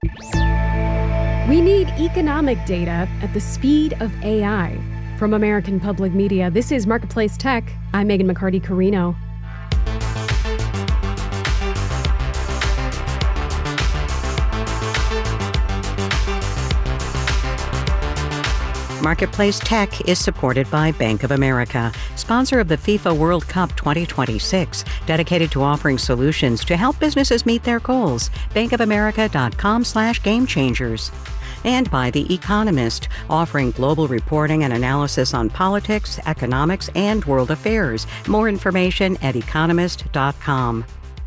We need economic data at the speed of AI. From American Public Media, this is Marketplace Tech. I'm Megan McCarty-Carino. Marketplace Tech is supported by Bank of America, sponsor of the FIFA World Cup 2026, dedicated to offering solutions to help businesses meet their goals. bankofamerica.com/gamechangers. And by The Economist, offering global reporting and analysis on politics, economics, and world affairs. More information at economist.com.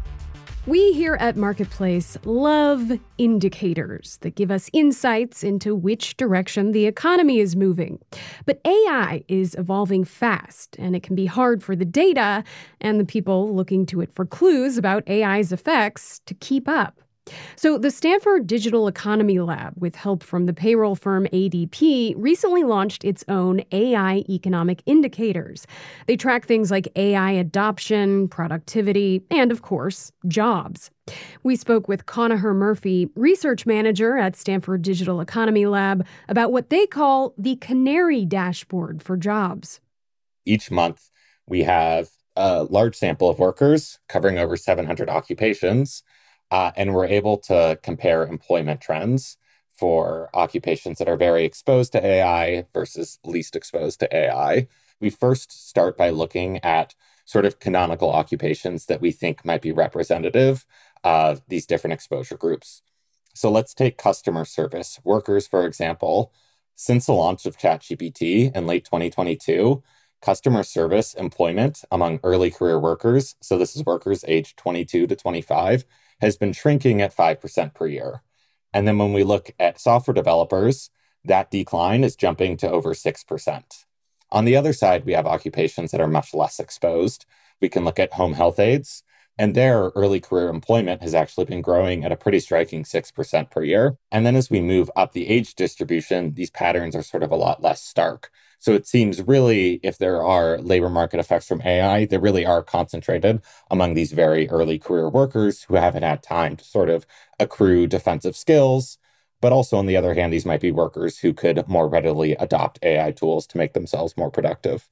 We here at Marketplace love indicators that give us insights into which direction the economy is moving. But AI is evolving fast, and it can be hard for the data and the people looking to it for clues about AI's effects to keep up. So the Stanford Digital Economy Lab, with help from the payroll firm ADP, recently launched its own AI economic indicators. They track things like AI adoption, productivity, and, of course, jobs. We spoke with Conaher Murphy, research manager at Stanford Digital Economy Lab, about what they call the Canary Dashboard for jobs. Each month, we have a large sample of workers covering over 700 occupations. And we're able to compare employment trends for occupations that are very exposed to AI versus least exposed to AI. We first start by looking at sort of canonical occupations that we think might be representative of these different exposure groups. So let's take customer service workers, for example. Since the launch of ChatGPT in late 2022, customer service employment among early career workers, so this is workers aged 22 to 25, has been shrinking at 5% per year. And then when we look at software developers, that decline is jumping to over 6%. On the other side, we have occupations that are much less exposed. We can look at home health aides, and their early career employment has actually been growing at a pretty striking 6% per year. And then as we move up the age distribution, these patterns are sort of a lot less stark. So it seems really, if there are labor market effects from AI, they really are concentrated among these very early career workers who haven't had time to sort of accrue defensive skills. But also, on the other hand, these might be workers who could more readily adopt AI tools to make themselves more productive.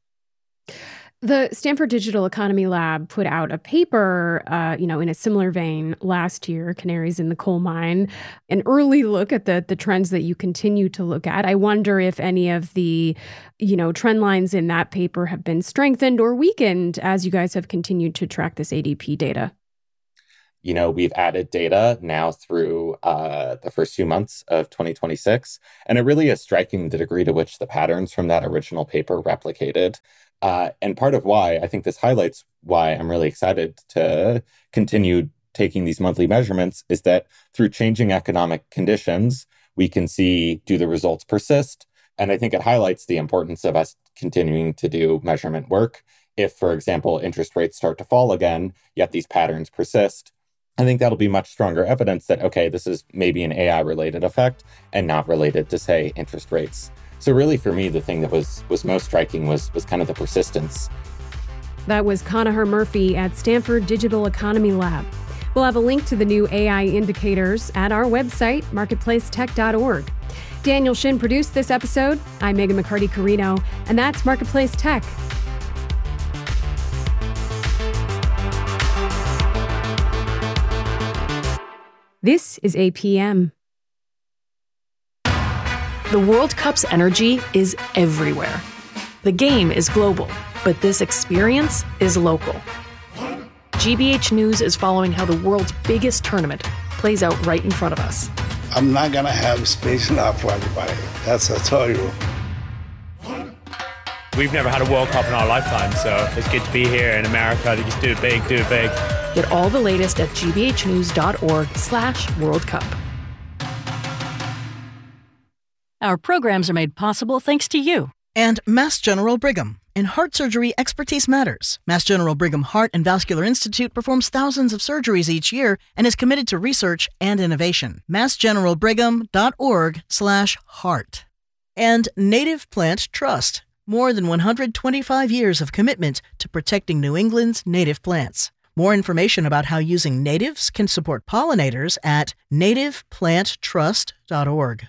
The Stanford Digital Economy Lab put out a paper, in a similar vein last year, Canaries in the Coal Mine, an early look at the trends that you continue to look at. I wonder if any of the, trend lines in that paper have been strengthened or weakened as you guys have continued to track this ADP data. We've added data now through the first few months of 2026, and it really is striking the degree to which the patterns from that original paper replicated. And part of why I think this highlights why I'm really excited to continue taking these monthly measurements is that through changing economic conditions, we can see, do the results persist? And I think it highlights the importance of us continuing to do measurement work. If, for example, interest rates start to fall again, yet these patterns persist, I think that'll be much stronger evidence that, okay, this is maybe an AI-related effect and not related to, say, interest rates. So really, for me, the thing that was most striking was kind of the persistence. That was Conaher Murphy at Stanford Digital Economy Lab. We'll have a link to the new AI indicators at our website, marketplacetech.org. Daniel Shin produced this episode. I'm Megan McCarty-Carino, and that's Marketplace Tech. This is APM. The World Cup's energy is everywhere. The game is global, but this experience is local. GBH News is following how the world's biggest tournament plays out right in front of us. I'm not going to have space enough for everybody. That's what I tell you. We've never had a World Cup in our lifetime, so it's good to be here in America to just do it big, do it big. Get all the latest at gbhnews.org/World Cup. Our programs are made possible thanks to you. And Mass General Brigham. In heart surgery, expertise matters. Mass General Brigham Heart and Vascular Institute performs thousands of surgeries each year and is committed to research and innovation. massgeneralbrigham.org/heart. And Native Plant Trust. More than 125 years of commitment to protecting New England's native plants. More information about how using natives can support pollinators at nativeplanttrust.org.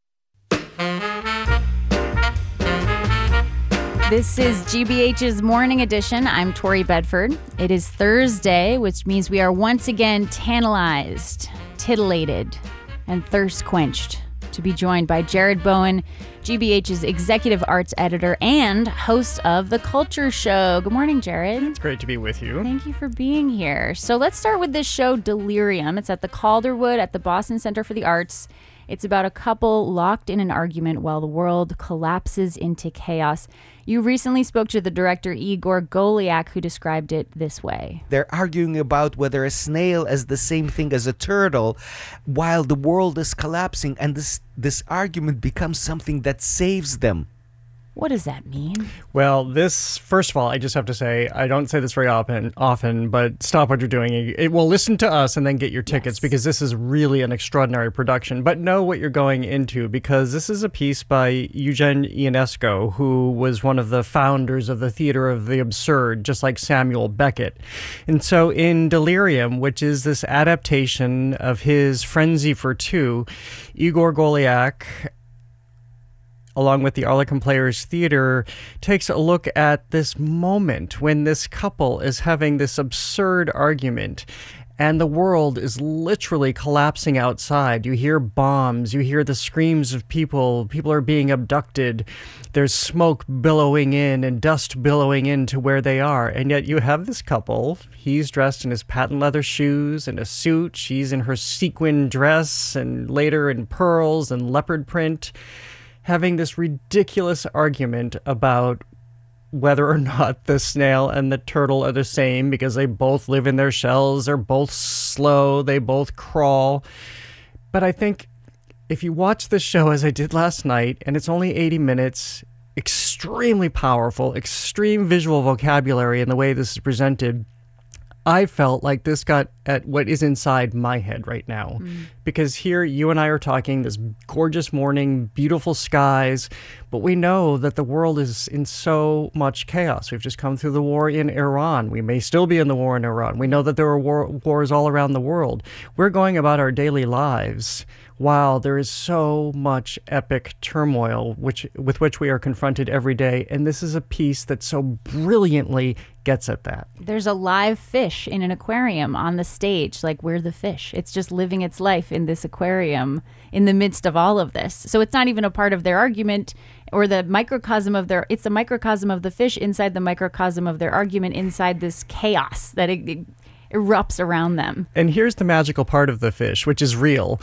This is GBH's Morning Edition. I'm Tori Bedford. It is Thursday, which means we are once again tantalized, titillated, and thirst-quenched to be joined by Jared Bowen, GBH's executive arts editor and host of The Culture Show. Good morning, Jared. It's great to be with you. Thank you for being here. So let's start with this show, Delirium. It's at the Calderwood at the Boston Center for the Arts. It's about a couple locked in an argument while the world collapses into chaos. You recently spoke to the director Igor Goliak, who described it this way. They're arguing about whether a snail is the same thing as a turtle while the world is collapsing, and this argument becomes something that saves them. What does that mean? Well, first of all, I just have to say, I don't say this very often, but stop what you're doing. Well, listen to us and then get your tickets, because this is really an extraordinary production. But know what you're going into, because this is a piece by Eugen Ionesco, who was one of the founders of the theater of the absurd, just like Samuel Beckett. And so in Delirium, which is this adaptation of his Frenzy for Two, Igor Goliak, along with the Arlequin Players Theater, takes a look at this moment when this couple is having this absurd argument and the world is literally collapsing outside. You hear bombs, you hear the screams of people are being abducted, there's smoke billowing in and dust billowing into where they are, and yet you have this couple. He's dressed in his patent leather shoes and a suit, she's in her sequin dress and later in pearls and leopard print, having this ridiculous argument about whether or not the snail and the turtle are the same, because they both live in their shells, they're both slow, they both crawl. But I think if you watch this show as I did last night, and it's only 80 minutes, extremely powerful, extreme visual vocabulary in the way this is presented, I felt like this got at what is inside my head right now. Because here you and I are talking this gorgeous morning, beautiful skies, but we know that the world is in so much chaos. We've just come through the war in Iran. We may still be in the war in Iran. We know that there are wars all around the world. We're going about our daily lives while there is so much epic turmoil with which we are confronted every day. And this is a piece that so brilliantly gets at that. There's a live fish in an aquarium on the stage, like we're the fish. It's just living its life in this aquarium in the midst of all of this. So it's not even a part of their argument or the microcosm of it's a microcosm of the fish inside the microcosm of their argument inside this chaos that it erupts around them. And here's the magical part of the fish, which is real,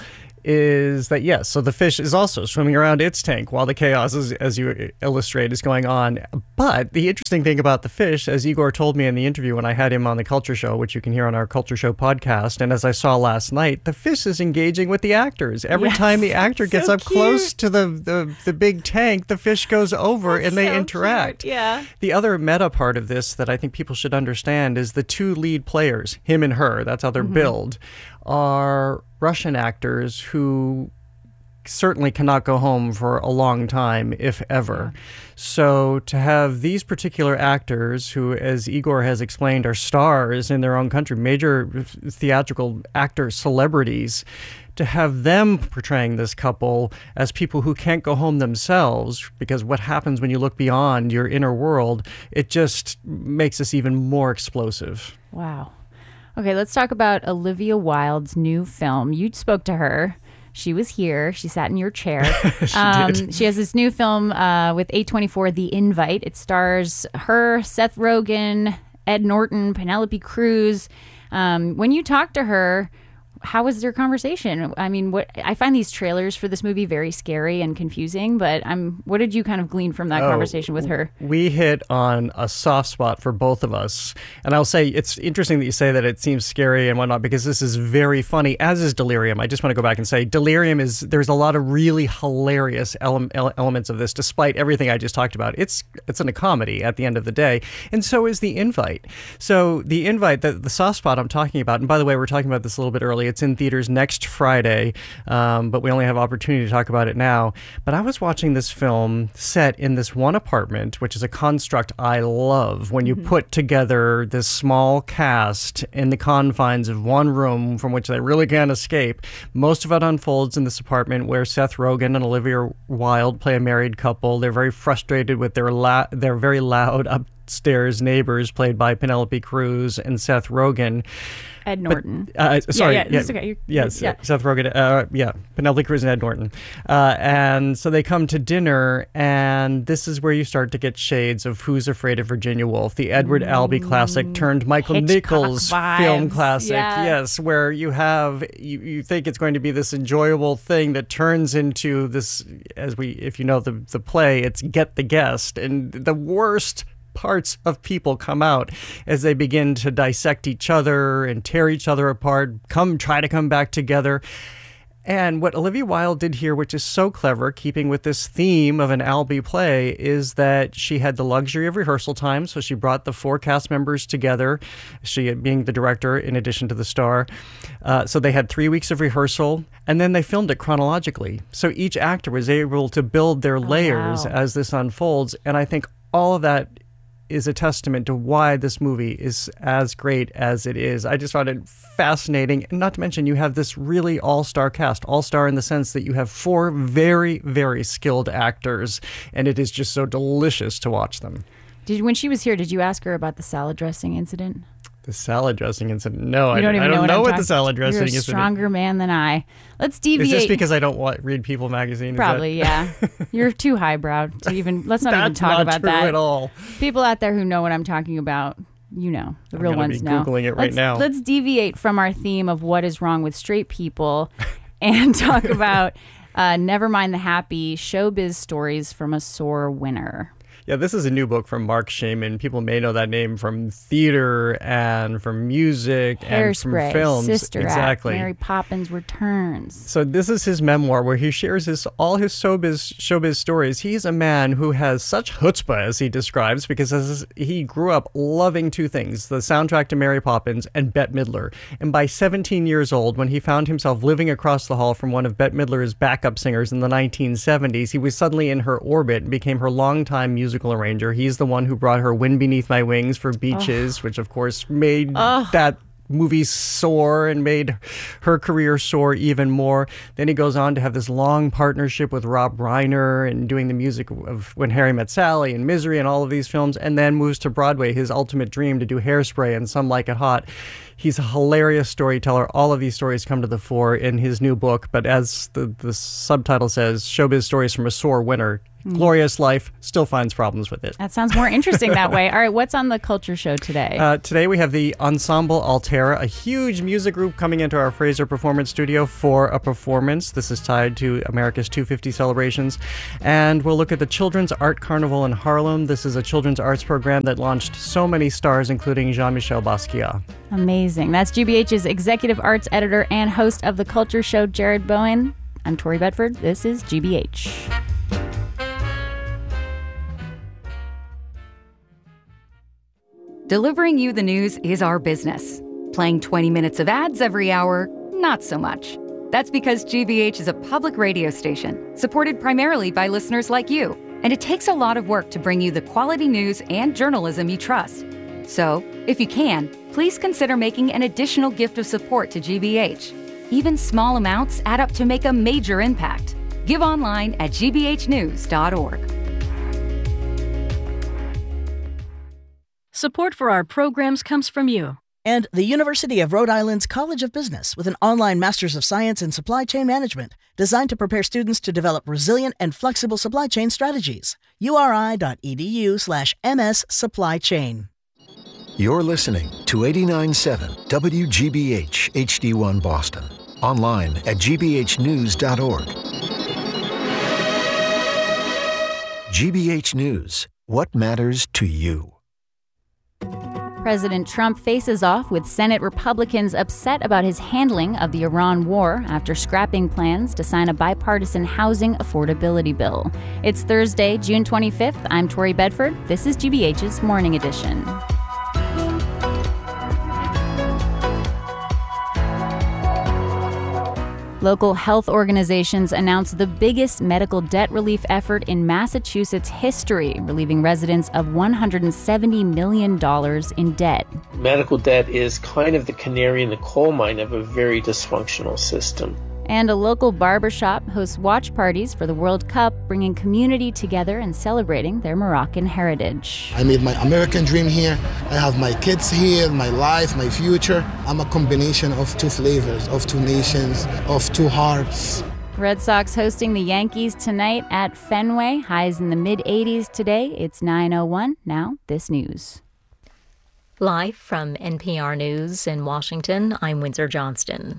is that, yes, so the fish is also swimming around its tank while the chaos, as you illustrate, is going on. But the interesting thing about the fish, as Igor told me in the interview when I had him on the Culture Show, which you can hear on our Culture Show podcast, and as I saw last night, the fish is engaging with the actors. Every time the actor gets up close to the big tank, the fish goes over and they interact. Cute. Yeah. The other meta part of this that I think people should understand is the two lead players, him and her, that's how they're billed, are Russian actors who certainly cannot go home for a long time, if ever. So to have these particular actors who, as Igor has explained, are stars in their own country, major theatrical actor celebrities, to have them portraying this couple as people who can't go home themselves, because what happens when you look beyond your inner world, it just makes this even more explosive. Wow. Okay, let's talk about Olivia Wilde's new film. You spoke to her. She was here. She sat in your chair. She did. She has this new film with A24, The Invite. It stars her, Seth Rogen, Ed Norton, Penelope Cruz. When you talked to her, how was your conversation? I mean, I find these trailers for this movie very scary and confusing, but what did you kind of glean from that conversation with her? We hit on a soft spot for both of us. And I'll say it's interesting that you say that it seems scary and whatnot, because this is very funny, as is Delirium. I just want to go back and say Delirium there's a lot of really hilarious elements of this, despite everything I just talked about. It's a comedy at the end of the day. And so is The Invite. So The Invite, the soft spot I'm talking about, and by the way, we were talking about this a little bit earlier, It's in theaters next Friday, but we only have opportunity to talk about it now. But I was watching this film set in this one apartment, which is a construct I love. When you put together this small cast in the confines of one room from which they really can't escape, most of it unfolds in this apartment where Seth Rogen and Olivia Wilde play a married couple. They're very frustrated with their very loud upstairs neighbors, played by Penelope Cruz and Seth Rogen. Ed Norton. Sorry. It's okay. Yes, Seth Rogen. Penelope Cruz and Ed Norton. And so they come to dinner, and this is where you start to get shades of Who's Afraid of Virginia Woolf, the Edward Albee classic turned Michael Nichols film classic. Yes, where you have you think it's going to be this enjoyable thing that turns into this, if you know the play, it's Get the Guest, and the worst parts of people come out as they begin to dissect each other and tear each other apart, try to come back together. And what Olivia Wilde did here, which is so clever, keeping with this theme of an Albee play, is that she had the luxury of rehearsal time. So she brought the 4 cast members together, she being the director in addition to the star. So they had 3 weeks of rehearsal, and then they filmed it chronologically. So each actor was able to build their layers as this unfolds. And I think all of that is a testament to why this movie is as great as it is. I just found it fascinating. And not to mention, you have this really all-star cast. All-star in the sense that you have 4 very, very skilled actors, and it is just so delicious to watch them. When she was here, did you ask her about the salad dressing incident? The salad dressing incident? No, I don't know what the salad dressing incident is. You're a stronger man than I. Let's deviate. Is this because I don't read People magazine? Probably, yeah. You're too highbrow to even. Let's not even talk about that. That's not true at all. People out there who know what I'm talking about, you know, the real ones know. I'm Googling it right now. Let's deviate from our theme of what is wrong with straight people and talk about Never Mind the Happy, showbiz stories from a sore winner. Yeah, this is a new book from Mark Shaman. People may know that name from theater and from music and from films. Sister Act, Mary Poppins Returns. So this is his memoir where he shares all his showbiz stories. He's a man who has such chutzpah, as he describes, because he grew up loving 2 things, the soundtrack to Mary Poppins and Bette Midler. And by 17 years old, when he found himself living across the hall from one of Bette Midler's backup singers in the 1970s, he was suddenly in her orbit and became her longtime musical arranger. He's the one who brought her Wind Beneath My Wings for Beaches, which of course made that movie soar and made her career soar even more. Then he goes on to have this long partnership with Rob Reiner and doing the music of When Harry Met Sally and Misery and all of these films, and then moves to Broadway, his ultimate dream to do Hairspray and Some Like It Hot. He's a hilarious storyteller. All of these stories come to the fore in his new book, but as the subtitle says, Showbiz Stories from a Sore Winner. Glorious life, still finds problems with it. That sounds more interesting that way. All right, what's on the Culture Show today? Today we have the Ensemble Altera, a huge music group coming into our Fraser Performance Studio for a performance. This is tied to America's 250 celebrations. And we'll look at the Children's Art Carnival in Harlem. This is a children's arts program that launched so many stars, including Jean-Michel Basquiat. Amazing. That's GBH's executive arts editor and host of the Culture Show, Jared Bowen. I'm Tori Bedford. This is GBH. Delivering you the news is our business. Playing 20 minutes of ads every hour, not so much. That's because GBH is a public radio station supported primarily by listeners like you. And it takes a lot of work to bring you the quality news and journalism you trust. So, if you can, please consider making an additional gift of support to GBH. Even small amounts add up to make a major impact. Give online at gbhnews.org. Support for our programs comes from you. And the University of Rhode Island's College of Business with an online Master's of Science in Supply Chain Management designed to prepare students to develop resilient and flexible supply chain strategies. uri.edu/MS Supply Chain. You're listening to 89.7 WGBH HD1 Boston. Online at gbhnews.org. GBH News. What matters to you? President Trump faces off with Senate Republicans upset about his handling of the Iran war after scrapping plans to sign a bipartisan housing affordability bill. It's Thursday, June 25th. I'm Tori Bedford. This is GBH's Morning Edition. Local health organizations announced the biggest medical debt relief effort in Massachusetts history, relieving residents of $170 million in debt. Medical debt is kind of the canary in the coal mine of a very dysfunctional system. And a local barbershop hosts watch parties for the World Cup, bringing community together and celebrating their Moroccan heritage. I made my American dream here. I have my kids here, my life, my future. I'm a combination of two flavors, of two nations, of two hearts. Red Sox hosting the Yankees tonight at Fenway. Highs in the mid-80s today. It's 9:01. Now, this news. Live from NPR News in Washington, I'm Windsor Johnston.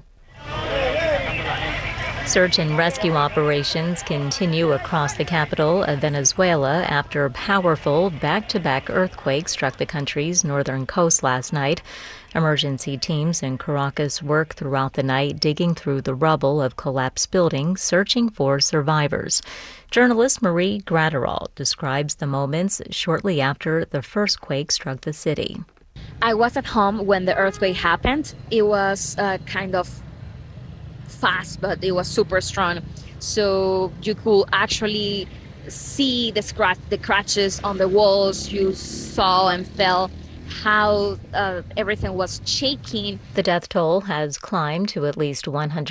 Search and rescue operations continue across the capital of Venezuela after powerful back-to-back earthquakes struck the country's northern coast last night. Emergency teams in Caracas worked throughout the night, digging through the rubble of collapsed buildings, searching for survivors. Journalist Marie Graterol describes the moments shortly after the first quake struck the city. I was at home when the earthquake happened. It was kind of fast, but it was super strong. So you could actually see the scratches on the walls. You saw and felt how everything was shaking. The death toll has climbed to at least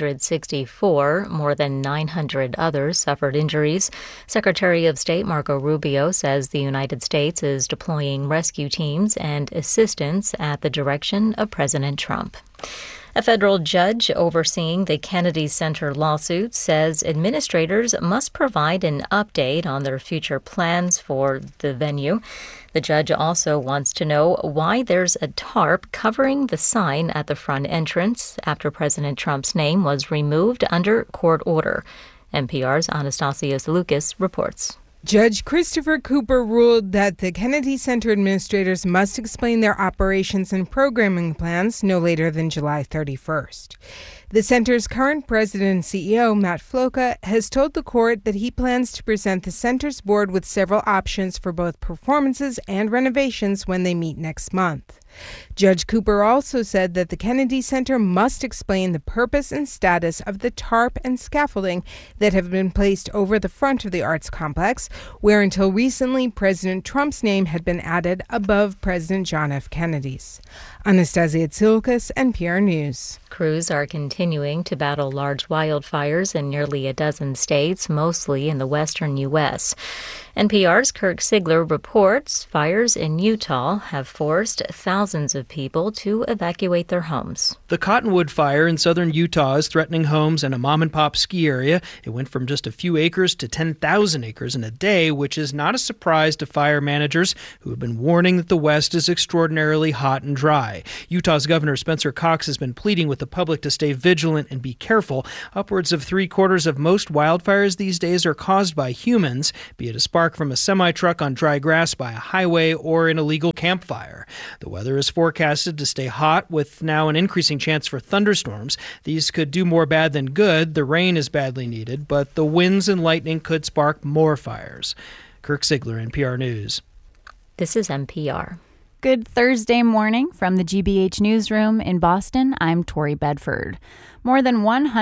164. More than 900 others suffered injuries. Secretary of State Marco Rubio says the United States is deploying rescue teams and assistance at the direction of President Trump. A federal judge overseeing the Kennedy Center lawsuit says administrators must provide an update on their future plans for the venue. The judge also wants to know why there's a tarp covering the sign at the front entrance after President Trump's name was removed under court order. NPR's Anastasios Lucas reports. Judge Christopher Cooper ruled that the Kennedy Center administrators must explain their operations and programming plans no later than July 31st. The center's current president and CEO, Matt Floca, has told the court that he plans to present the center's board with several options for both performances and renovations when they meet next month. Judge Cooper also said that the Kennedy Center must explain the purpose and status of the tarp and scaffolding that have been placed over the front of the arts complex, where until recently President Trump's name had been added above President John F. Kennedy's. Anastasia Tsilkas, NPR News. Crews are continuing to battle large wildfires in nearly a dozen states, mostly in the western U.S. NPR's Kirk Sigler reports fires in Utah have forced thousands of people to evacuate their homes. The Cottonwood Fire in southern Utah is threatening homes and a mom-and-pop ski area. It went from just a few acres to 10,000 acres in a day, which is not a surprise to fire managers who have been warning that the West is extraordinarily hot and dry. Utah's Governor Spencer Cox has been pleading with the public to stay vigilant and be careful. Upwards of 3/4 of most wildfires these days are caused by humans, be it a spark from a semi-truck on dry grass by a highway or an illegal campfire. The weather is forecasted to stay hot, with now an increasing chance for thunderstorms. These could do more bad than good. The rain is badly needed, but the winds and lightning could spark more fires. Kirk Sigler, NPR News. This is NPR. Good Thursday morning from the GBH Newsroom in Boston. I'm Tori Bedford. More than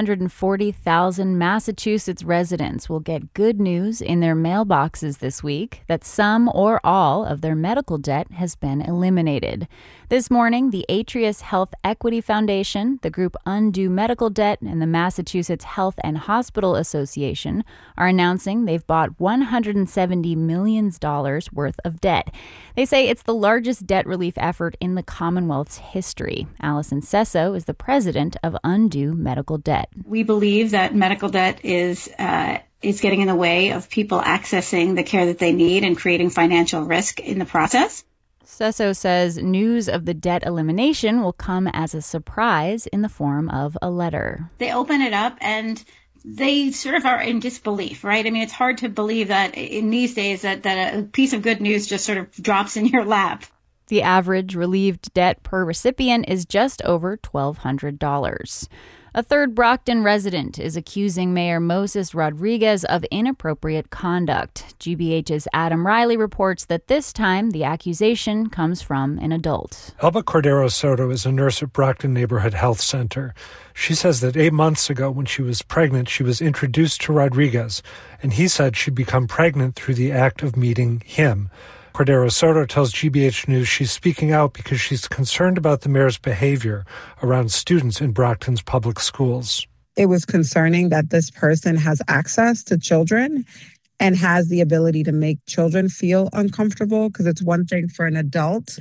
140,000 Massachusetts residents will get good news in their mailboxes this week that some or all of their medical debt has been eliminated. This morning, the Atrius Health Equity Foundation, the group Undo Medical Debt, and the Massachusetts Health and Hospital Association are announcing they've bought $170 million worth of debt. They say it's the largest debt relief effort in the Commonwealth's history. Allison Sesso is the president of Undo Medical Debt. We believe that medical debt is getting in the way of people accessing the care that they need and creating financial risk in the process. Sesso says news of the debt elimination will come as a surprise in the form of a letter. They open it up and they sort of are in disbelief, right? I mean, it's hard to believe that in these days that a piece of good news just sort of drops in your lap. The average relieved debt per recipient is just over $1,200. A third Brockton resident is accusing Mayor Moses Rodriguez of inappropriate conduct. GBH's Adam Riley reports that this time the accusation comes from an adult. Elba Cordero Soto is a nurse at Brockton Neighborhood Health Center. She says that 8 months ago, when she was pregnant, she was introduced to Rodriguez, and he said she'd become pregnant through the act of meeting him. Cordero Soto tells GBH News she's speaking out because she's concerned about the mayor's behavior around students in Brockton's public schools. It was concerning that this person has access to children and has the ability to make children feel uncomfortable, because it's one thing for an adult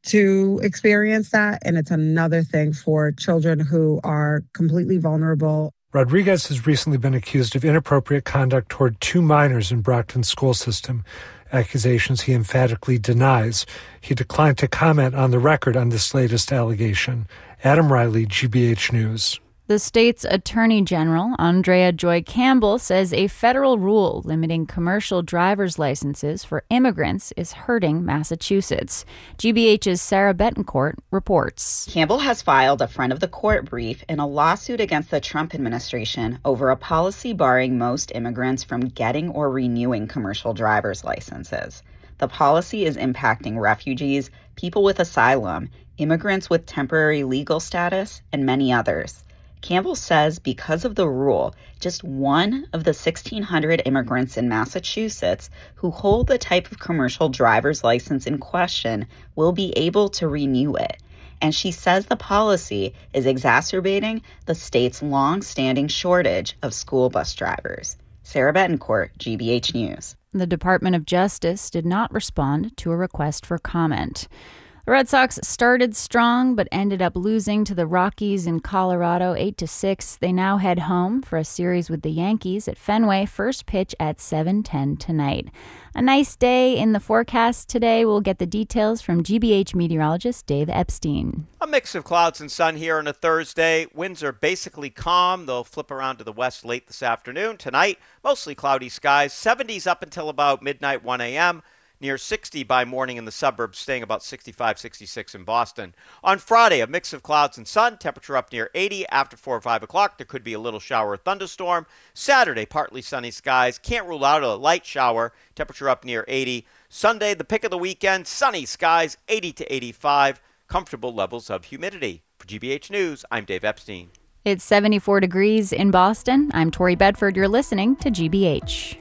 to experience that, and it's another thing for children who are completely vulnerable. Rodriguez has recently been accused of inappropriate conduct toward 2 minors in Brockton's school system, accusations he emphatically denies. He declined to comment on the record on this latest allegation. Adam Riley, GBH News. The state's Attorney General, Andrea Joy Campbell, says a federal rule limiting commercial driver's licenses for immigrants is hurting Massachusetts. GBH's Sarah Betancourt reports. Campbell has filed a front of the court brief in a lawsuit against the Trump administration over a policy barring most immigrants from getting or renewing commercial driver's licenses. The policy is impacting refugees, people with asylum, immigrants with temporary legal status, and many others. Campbell says because of the rule, just one of the 1,600 immigrants in Massachusetts who hold the type of commercial driver's license in question will be able to renew it. And she says the policy is exacerbating the state's long-standing shortage of school bus drivers. Sarah Betancourt, GBH News. The Department of Justice did not respond to a request for comment. The Red Sox started strong but ended up losing to the Rockies in Colorado 8-6. They now head home for a series with the Yankees at Fenway. First pitch at 7:10 tonight. A nice day in the forecast today. We'll get the details from GBH meteorologist Dave Epstein. A mix of clouds and sun here on a Thursday. Winds are basically calm. They'll flip around to the west late this afternoon. Tonight, mostly cloudy skies. 70s up until about midnight, 1 a.m. Near 60 by morning in the suburbs, staying about 65, 66 in Boston. On Friday, a mix of clouds and sun, temperature up near 80. After 4 or 5 o'clock, there could be a little shower or thunderstorm. Saturday, partly sunny skies. Can't rule out a light shower, temperature up near 80. Sunday, the pick of the weekend, sunny skies, 80 to 85. Comfortable levels of humidity. For GBH News, I'm Dave Epstein. It's 74 degrees in Boston. I'm Tori Bedford. You're listening to GBH.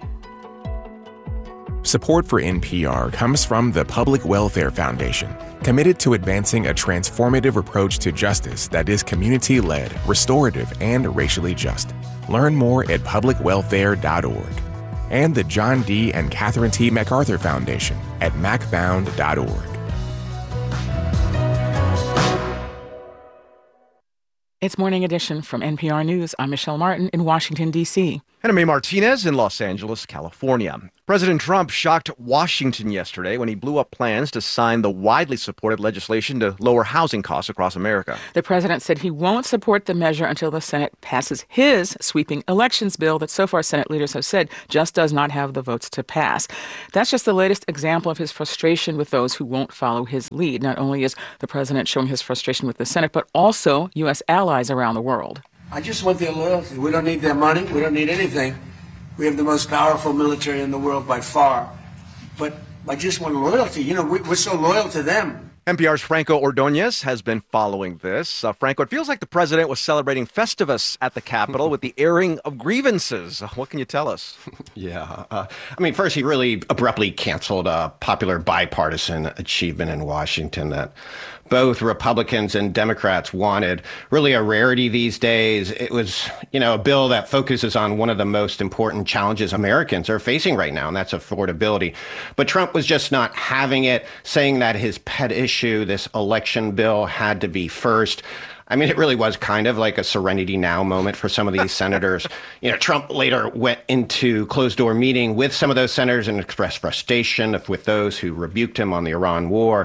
Support for NPR comes from the Public Welfare Foundation, committed to advancing a transformative approach to justice that is community-led, restorative, and racially just. Learn more at publicwelfare.org. And the John D. and Catherine T. MacArthur Foundation at macfound.org. It's Morning Edition from NPR News. I'm Michelle Martin in Washington, D.C. And I'm May Martinez in Los Angeles, California. President Trump shocked Washington yesterday when he blew up plans to sign the widely supported legislation to lower housing costs across America. The president said he won't support the measure until the Senate passes his sweeping elections bill that so far Senate leaders have said just does not have the votes to pass. That's just the latest example of his frustration with those who won't follow his lead. Not only is the president showing his frustration with the Senate, but also U.S. allies around the world. I just want their loyalty. We don't need their money. We don't need anything. We have the most powerful military in the world by far. But I just want loyalty. You know, we're so loyal to them. NPR's Franco Ordonez has been following this. Franco, it feels like the president was celebrating Festivus at the Capitol with the airing of grievances. What can you tell us? Yeah. I mean, first, he really abruptly canceled a popular bipartisan achievement in Washington that both Republicans and Democrats wanted. Really a rarity these days. It was, a bill that focuses on one of the most important challenges Americans are facing right now, and that's affordability. But Trump was just not having it, saying that his pet issue, this election bill, had to be first. I mean, it really was kind of like a Serenity Now moment for some of these senators. Trump later went into closed-door meeting with some of those senators and expressed frustration with those who rebuked him on the Iran war.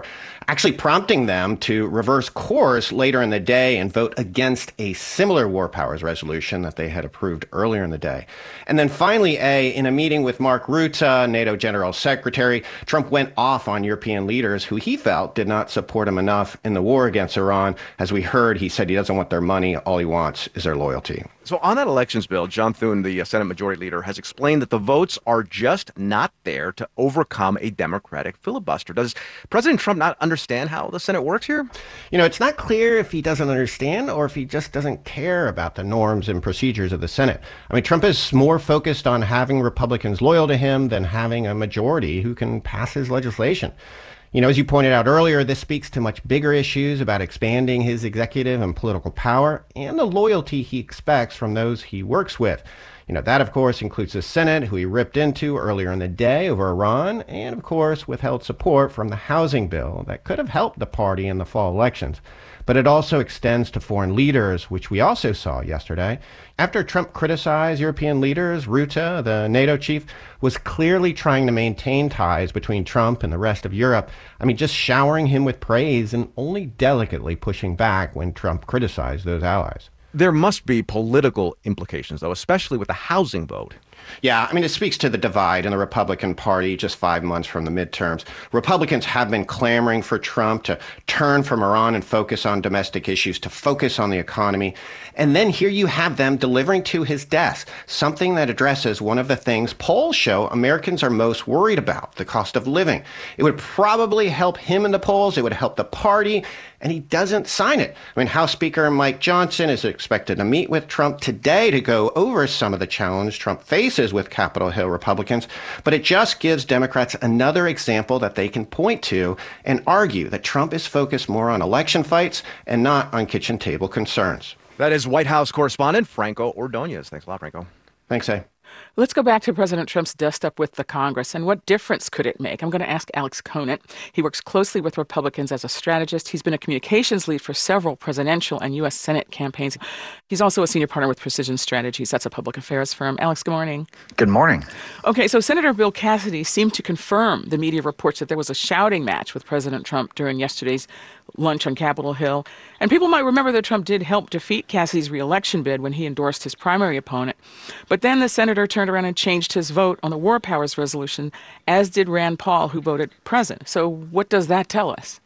actually prompting them to reverse course later in the day and vote against a similar war powers resolution that they had approved earlier in the day. And then finally, in a meeting with Mark Rutte, NATO General Secretary, Trump went off on European leaders who he felt did not support him enough in the war against Iran. As we heard, he said he doesn't want their money. All he wants is their loyalty. So on that elections bill, John Thune, the Senate Majority Leader, has explained that the votes are just not there to overcome a Democratic filibuster. Does President Trump not understand how the Senate works here? It's not clear if he doesn't understand or if he just doesn't care about the norms and procedures of the Senate. Trump is more focused on having Republicans loyal to him than having a majority who can pass his legislation. As you pointed out earlier, this speaks to much bigger issues about expanding his executive and political power and the loyalty he expects from those he works with. That, of course, includes the Senate, who he ripped into earlier in the day over Iran, and, of course, withheld support from the housing bill that could have helped the party in the fall elections. But it also extends to foreign leaders, which we also saw yesterday. After Trump criticized European leaders, Rutte, the NATO chief, was clearly trying to maintain ties between Trump and the rest of Europe. Just showering him with praise and only delicately pushing back when Trump criticized those allies. There must be political implications, though, especially with the housing vote. Yeah, it speaks to the divide in the Republican Party just 5 months from the midterms. Republicans have been clamoring for Trump to turn from Iran and focus on domestic issues, to focus on the economy. And then here you have them delivering to his desk something that addresses one of the things polls show Americans are most worried about, the cost of living. It would probably help him in the polls. It would help the party. And he doesn't sign it. House Speaker Mike Johnson is expected to meet with Trump today to go over some of the challenge Trump faces with Capitol Hill Republicans. But it just gives Democrats another example that they can point to and argue that Trump is focused more on election fights and not on kitchen table concerns. That is White House correspondent Franco Ordonez. Thanks a lot, Franco. Thanks, A. Let's go back to President Trump's dust-up with the Congress, and what difference could it make? I'm going to ask Alex Conant. He works closely with Republicans as a strategist. He's been a communications lead for several presidential and U.S. Senate campaigns. He's also a senior partner with Precision Strategies. That's a public affairs firm. Alex, good morning. Good morning. Okay, so Senator Bill Cassidy seemed to confirm the media reports that there was a shouting match with President Trump during yesterday's lunch on Capitol Hill. And people might remember that Trump did help defeat Cassidy's re-election bid when he endorsed his primary opponent. But then the senator turned around and changed his vote on the war powers resolution, as did Rand Paul, who voted present. So what does that tell us?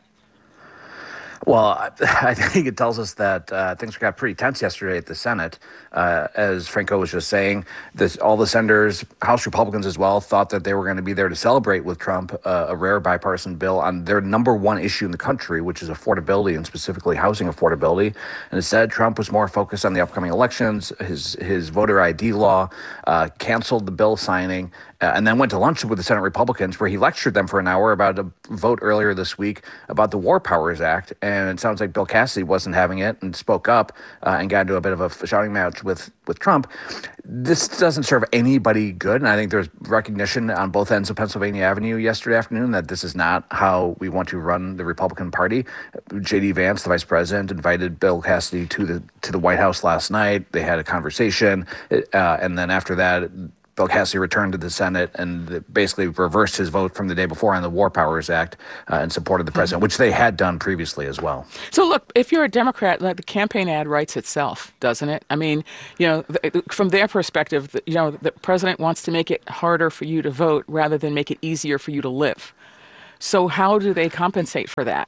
Well, I think it tells us that things got pretty tense yesterday at the Senate. As Franco was just saying, all the senators, House Republicans as well, thought that they were going to be there to celebrate with Trump a rare bipartisan bill on their number one issue in the country, which is affordability and specifically housing affordability. And instead, Trump was more focused on the upcoming elections, his voter ID law, canceled the bill signing, and then went to lunch with the Senate Republicans, where he lectured them for an hour about a vote earlier this week about the War Powers Act. And it sounds like Bill Cassidy wasn't having it and spoke up and got into a bit of a shouting match with Trump. This doesn't serve anybody good. And I think there's recognition on both ends of Pennsylvania Avenue yesterday afternoon that this is not how we want to run the Republican Party. J.D. Vance, the vice president, invited Bill Cassidy to the White House last night. They had a conversation. And then after that, Bill Cassidy returned to the Senate and basically reversed his vote from the day before on the War Powers Act and supported the president, which they had done previously as well. So look, if you're a Democrat, the campaign ad writes itself, doesn't it? From their perspective, the president wants to make it harder for you to vote rather than make it easier for you to live. So how do they compensate for that?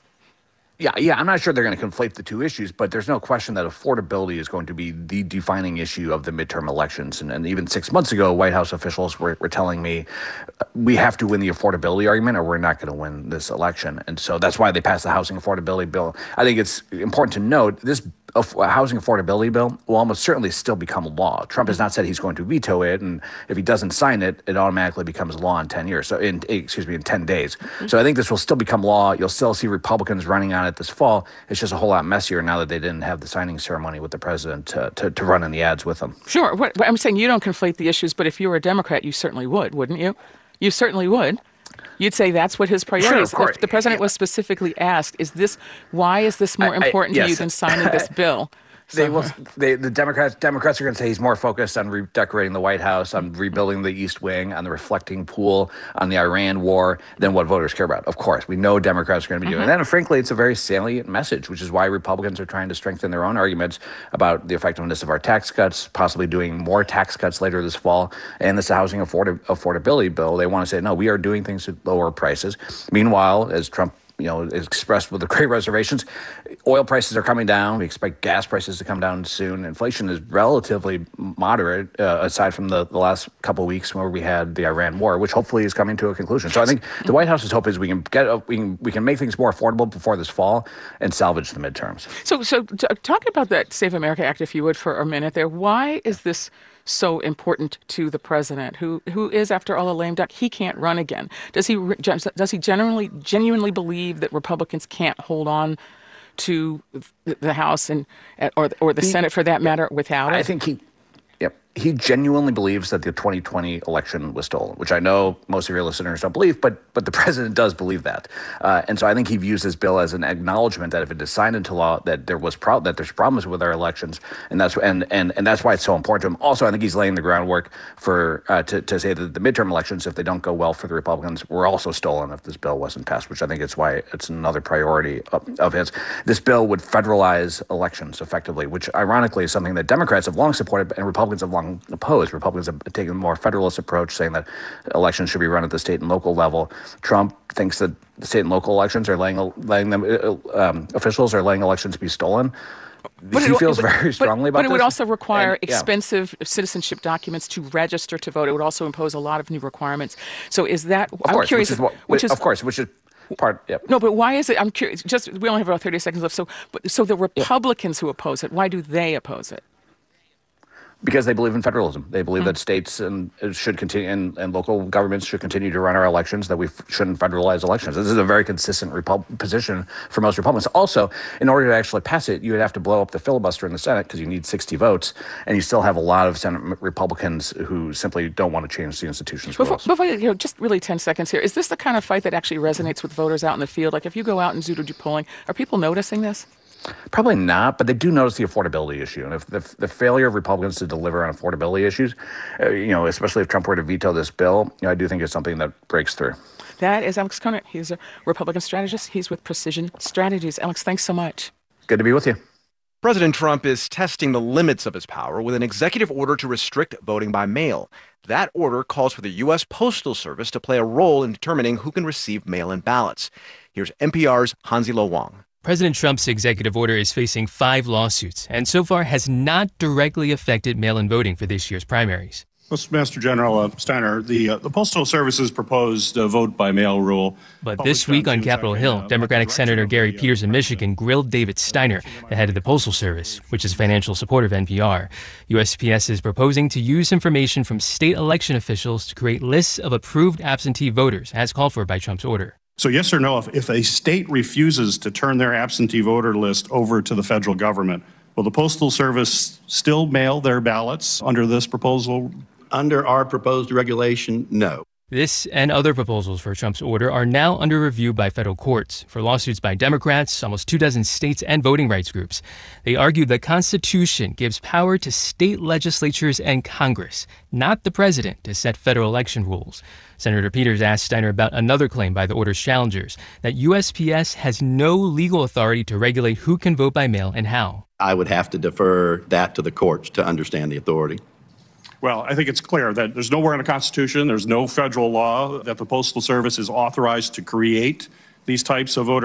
Yeah, I'm not sure they're going to conflate the two issues, but there's no question that affordability is going to be the defining issue of the midterm elections. And even 6 months ago, White House officials were telling me we have to win the affordability argument or we're not going to win this election. And so that's why they passed the housing affordability bill. I think it's important to note this housing affordability bill will almost certainly still become law. Trump has not said he's going to veto it, and if he doesn't sign it, it automatically becomes law in 10 years. So in 10 days. So I think this will still become law. You'll still see Republicans running on it this fall. It's just a whole lot messier now that they didn't have the signing ceremony with the president to run in the ads with him. Sure. But I'm saying you don't conflate the issues, but if you were a Democrat, you certainly would, wouldn't you? You certainly would. You'd say that's what his priority is. Sure, the president was specifically asked, why is this more important to you than signing this bill? The Democrats are going to say he's more focused on redecorating the White House, on rebuilding the East Wing, on the reflecting pool, on the Iran war, than what voters care about. Of course, we know Democrats are going to be doing that. And frankly, it's a very salient message, which is why Republicans are trying to strengthen their own arguments about the effectiveness of our tax cuts, possibly doing more tax cuts later this fall, and this housing affordability bill. They want to say, no, we are doing things to lower prices. Meanwhile, as Trump expressed with the great reservations, oil prices are coming down. We expect gas prices to come down soon. Inflation is relatively moderate, aside from the last couple of weeks where we had the Iran war, which hopefully is coming to a conclusion. So I think the White House's hope is we can make things more affordable before this fall and salvage the midterms. So talk about that Save America Act, if you would, for a minute there. Why is this so important to the president, who is, after all, a lame duck? He can't run again. Does he genuinely believe that Republicans can't hold on to the House or the Senate, for that matter, without it? I think he genuinely believes that the 2020 election was stolen, which I know most of your listeners don't believe, but the president does believe that. And so I think he views this bill as an acknowledgement that if it is signed into law, that there's problems with our elections, and that's why it's so important to him. Also, I think he's laying the groundwork for to say that the midterm elections, if they don't go well for the Republicans, were also stolen if this bill wasn't passed, which I think is why it's another priority of his. This bill would federalize elections effectively, which ironically is something that Democrats have long supported and Republicans have long opposed. Republicans have taken a more federalist approach, saying that elections should be run at the state and local level. Trump thinks that the state and local elections are officials are letting elections be stolen. He feels very strongly about this. But it would also require expensive citizenship documents to register to vote. It would also impose a lot of new requirements. So is that? I'm curious. Which is part. Yep. No, but why is it? I'm curious. We only have about 30 seconds left. So the Republicans who oppose it, why do they oppose it? Because they believe in federalism. They believe that states should continue and local governments should continue to run our elections, that we shouldn't federalize elections. This is a very consistent position for most Republicans. Also, in order to actually pass it, you would have to blow up the filibuster in the Senate because you need 60 votes, and you still have a lot of Senate Republicans who simply don't want to change the institutions. Before just really 10 seconds here. Is this the kind of fight that actually resonates with voters out in the field? Like if you go out and do polling, are people noticing this? Probably not, but they do notice the affordability issue. And if the failure of Republicans to deliver on affordability issues, especially if Trump were to veto this bill, I do think it's something that breaks through. That is Alex Conant. He's a Republican strategist. He's with Precision Strategies. Alex, thanks so much. Good to be with you. President Trump is testing the limits of his power with an executive order to restrict voting by mail. That order calls for the U.S. Postal Service to play a role in determining who can receive mail-in ballots. Here's NPR's Hansi-Lo Wang. President Trump's executive order is facing 5 lawsuits and so far has not directly affected mail-in voting for this year's primaries. Postmaster General Steiner, the Postal Service's proposed vote-by-mail rule. But this week on Capitol Hill, Democratic Senator Gary Peters of Michigan grilled David Steiner, the head of the Postal Service, which is a financial supporter of NPR. USPS is proposing to use information from state election officials to create lists of approved absentee voters, as called for by Trump's order. So yes or no, if a state refuses to turn their absentee voter list over to the federal government, will the Postal Service still mail their ballots under this proposal? Under our proposed regulation, no. This and other proposals for Trump's order are now under review by federal courts for lawsuits by Democrats, almost 24 states, and voting rights groups. They argue the Constitution gives power to state legislatures and Congress, not the president, to set federal election rules. Senator Peters asked Steiner about another claim by the order's challengers, that USPS has no legal authority to regulate who can vote by mail and how. I would have to defer that to the courts to understand the authority. Well, I think it's clear that there's nowhere in the Constitution, there's no federal law that the Postal Service is authorized to create these types of voter